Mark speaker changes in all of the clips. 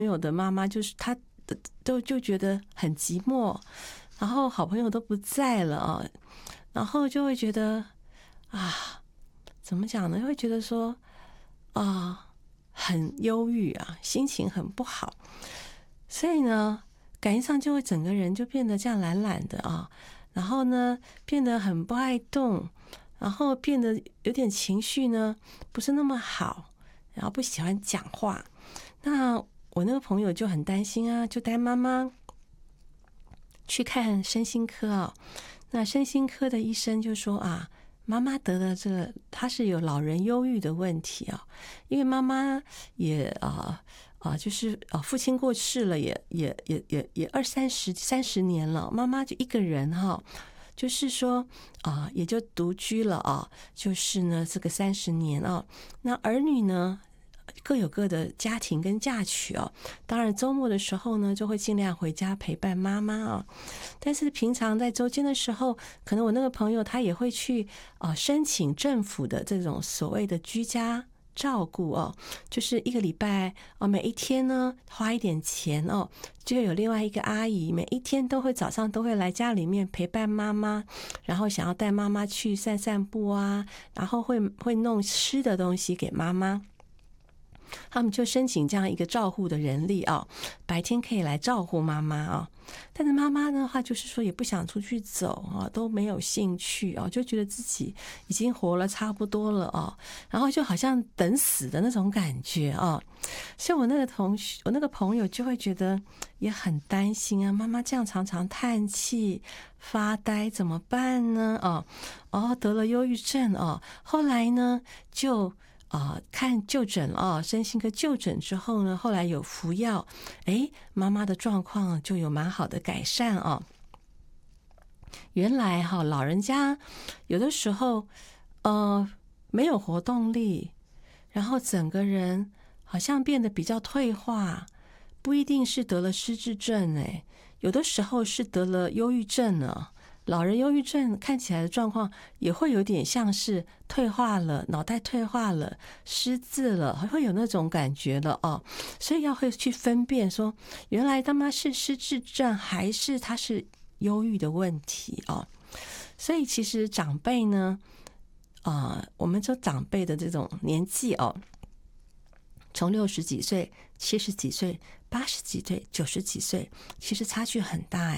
Speaker 1: 友的妈妈就是她就觉得很寂寞，然后好朋友都不在了啊，然后就会觉得啊，怎么讲呢？会觉得说啊，很忧郁啊，心情很不好，所以呢，感觉上就会整个人就变得这样懒懒的啊，然后呢，变得很不爱动，然后变得有点情绪呢，不是那么好，然后不喜欢讲话。那我那个朋友就很担心啊，就带妈妈去看身心科啊。那身心科的医生就说啊，妈妈得了这个，她是有老人忧郁的问题啊，因为妈妈也就是父亲过世了，也三十年了，妈妈就一个人哈。就是说也就独居了啊，就是呢这个30年啊，那儿女呢各有各的家庭跟嫁娶哦，当然周末的时候呢，就会尽量回家陪伴妈妈啊。但是平常在周间的时候，可能我那个朋友他也会去申请政府的这种所谓的居家照顾哦，就是一个礼拜每一天呢花一点钱哦，就有另外一个阿姨每一天早上都会来家里面陪伴妈妈，然后想要带妈妈去散散步啊，然后会弄吃的东西给妈妈。他们就申请这样一个照护的人力啊，白天可以来照顾妈妈啊。但是妈妈的话就是说也不想出去走啊，都没有兴趣啊，就觉得自己已经活了差不多了啊，然后就好像等死的那种感觉啊。所以我那个朋友就会觉得也很担心啊，妈妈这样常常叹气发呆怎么办呢？得了忧郁症啊，后来呢就看就诊了身心科就诊之后呢，后来有服药，妈妈的状况就有蛮好的改善啊。原来老人家有的时候没有活动力，然后整个人好像变得比较退化，不一定是得了失智症有的时候是得了忧郁症呢。老人忧郁症看起来的状况也会有点像是退化了，脑袋退化了，失智了，会有那种感觉了所以要会去分辨说，原来他妈是失智症还是他是忧郁的问题所以其实长辈呢我们说长辈的这种年纪从60几岁、70几岁、80几岁、90几岁，其实差距很大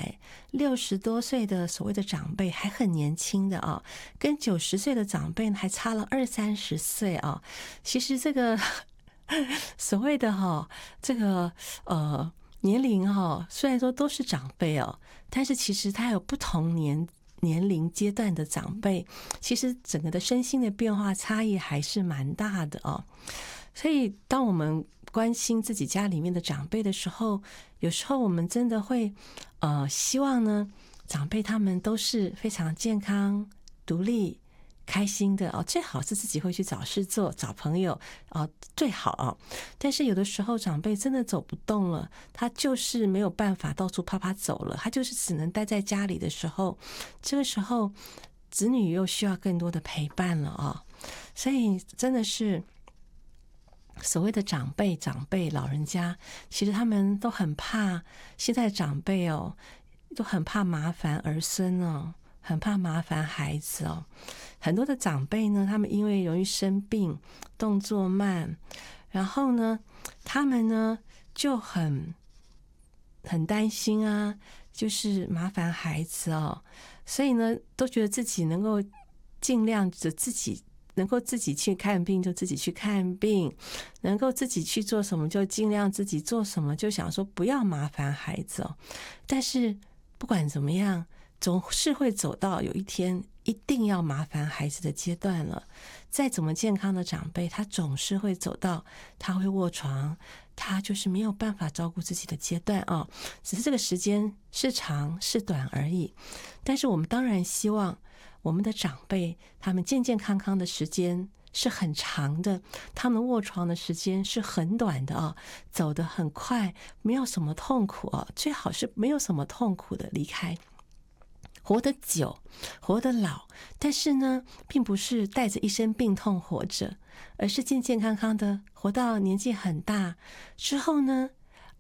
Speaker 1: 60多岁的所谓的长辈还很年轻的跟90岁的长辈还差了20-30岁其实这个所谓的这个年龄虽然说都是长辈但是其实他有不同年龄阶段的长辈，其实整个的身心的变化差异还是蛮大的所以当我们关心自己家里面的长辈的时候，有时候我们真的会希望呢长辈他们都是非常健康独立开心的最好是自己会去找事做找朋友最好但是有的时候长辈真的走不动了，他就是没有办法到处啪走了，他就是只能待在家里的时候，这个时候子女又需要更多的陪伴了所以真的是所谓的长辈老人家，其实他们都很怕，现在长辈都很怕麻烦儿孙很怕麻烦孩子很多的长辈呢，他们因为容易生病，动作慢，然后呢他们呢就很担心就是麻烦孩子所以呢都觉得自己能够尽量的能够自己去看病就自己去看病，能够自己去做什么就尽量自己做什么，就想说不要麻烦孩子但是不管怎么样，总是会走到有一天一定要麻烦孩子的阶段了。再怎么健康的长辈，他总是会走到他会卧床，他就是没有办法照顾自己的阶段只是这个时间是长是短而已。但是我们当然希望我们的长辈他们健健康康的时间是很长的，他们卧床的时间是很短的走得很快，没有什么痛苦最好是没有什么痛苦的离开，活得久活得老，但是呢并不是带着一身病痛活着，而是健健康康的活到年纪很大之后呢，